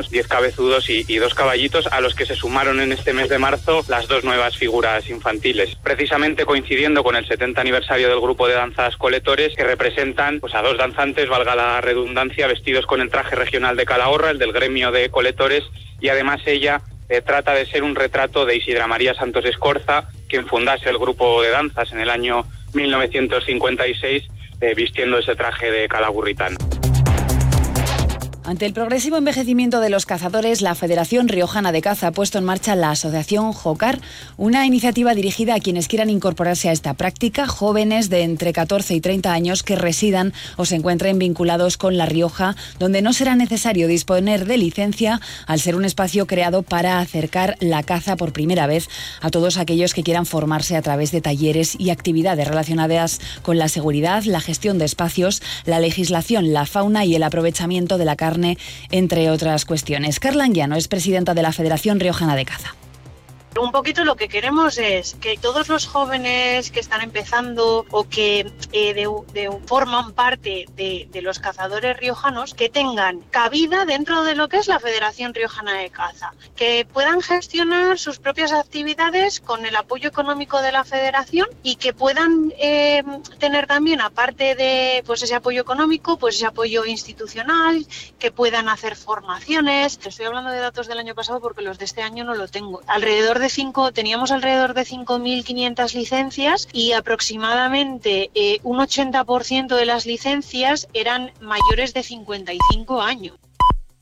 10 cabezudos y 2 caballitos, a los que se sumaron en este mes de marzo las 2 nuevas figuras infantiles, precisamente coincidiendo con el 70 aniversario del grupo de danzas Coletores, que representan pues a 2 danzantes, valga la redundancia, vestidos con el traje regional de Calahorra, el del gremio de Coletores, y además ella trata de ser un retrato de Isidra María Santos Escorza, quien fundase el grupo de danzas en el año 1956, vistiendo ese traje de calagurritano. Ante el progresivo envejecimiento de los cazadores, la Federación Riojana de Caza ha puesto en marcha la asociación JOCAR, una iniciativa dirigida a quienes quieran incorporarse a esta práctica, jóvenes de entre 14 y 30 años que residan o se encuentren vinculados con La Rioja, donde no será necesario disponer de licencia al ser un espacio creado para acercar la caza por primera vez a todos aquellos que quieran formarse a través de talleres y actividades relacionadas con la seguridad, la gestión de espacios, la legislación, la fauna y el aprovechamiento de la carne, entre otras cuestiones. Carla Anguiano es presidenta de la Federación Riojana de Caza. Un poquito lo que queremos es que todos los jóvenes que están empezando o que forman parte de los cazadores riojanos, que tengan cabida dentro de lo que es la Federación Riojana de Caza, que puedan gestionar sus propias actividades con el apoyo económico de la federación y que puedan tener también, aparte de pues ese apoyo económico, pues ese apoyo institucional, que puedan hacer formaciones. Te estoy hablando de datos del año pasado porque los de este año no lo tengo. Teníamos alrededor de 5.500 licencias y aproximadamente un 80% de las licencias eran mayores de 55 años.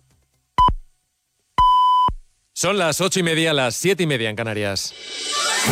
Son las 8:30, las 7:30 en Canarias.